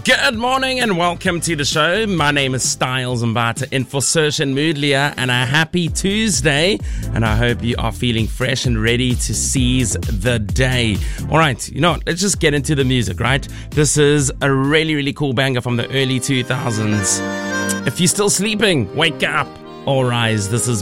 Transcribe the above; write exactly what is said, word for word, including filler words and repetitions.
Good morning and welcome to the show. My name is Styles Mbata in for Serge and Moodlia, and a happy Tuesday. And I hope you are feeling fresh and ready to seize the day. All right, you know what? Let's just get into the music, right? This is a really, really cool banger from the early two thousands. If you're still sleeping, wake up or rise. This is